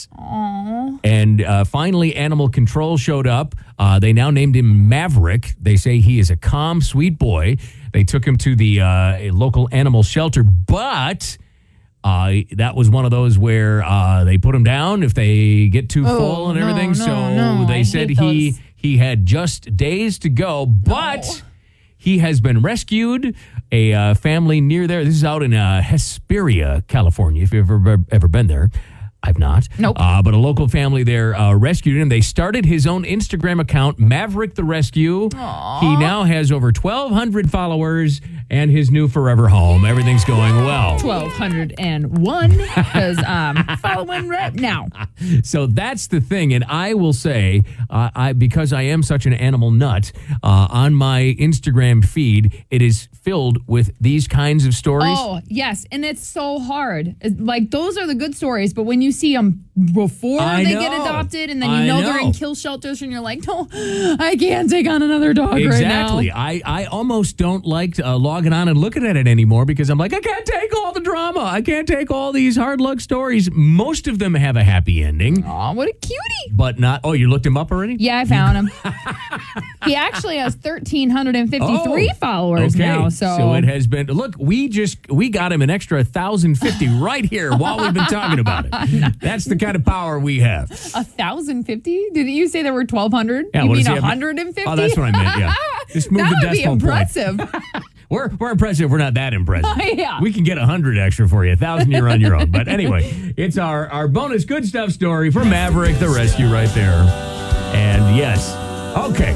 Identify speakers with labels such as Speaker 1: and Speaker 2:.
Speaker 1: Aww.
Speaker 2: And finally, animal control showed up. They now named him Maverick. They say he is a calm, sweet boy. They took him to the local animal shelter, but that was one of those where they put him down if they get too full and everything. They said he had just days to go, but he has been rescued. A family near there. This is out in Hesperia, California, if you've ever been there. I've not.
Speaker 1: Nope.
Speaker 2: But a local family there rescued him. They started his own Instagram account, Maverick the Rescue.
Speaker 1: Aww.
Speaker 2: He now has over 1,200 followers and his new forever home. Everything's going well.
Speaker 1: 1,201 because I'm following right now.
Speaker 2: So that's the thing. And I will say, because I am such an animal nut, on my Instagram feed, it is filled with these kinds of stories.
Speaker 1: Oh, yes. And it's so hard. Like, those are the good stories. But when you see them before they get adopted and then you know they're in kill shelters and you're like, no, I can't take on another dog right now.
Speaker 2: Exactly. I almost don't like logging on and looking at it anymore because I'm like, I can't take all the drama. I can't take all these hard luck stories. Most of them have a happy ending.
Speaker 1: Aw, what a cutie.
Speaker 2: But not, you looked him up already?
Speaker 1: Yeah, I found him. He actually has 1,353 followers now.
Speaker 2: So it has been, look, we got him an extra 1,050 right here while we've been talking about it. That's the kind of power we have.
Speaker 1: 1,050? Did you say there were 1,200?
Speaker 2: Yeah,
Speaker 1: you mean
Speaker 2: 150? Oh, that's what I meant, yeah. Just move the decimal point.
Speaker 1: That would be impressive.
Speaker 2: We're impressive. We're not that impressive.
Speaker 1: Yeah.
Speaker 2: We can get 100 extra for you. 1,000 you're on your own. But anyway, it's our bonus good stuff story from Maverick the Rescue right there. And yes, okay.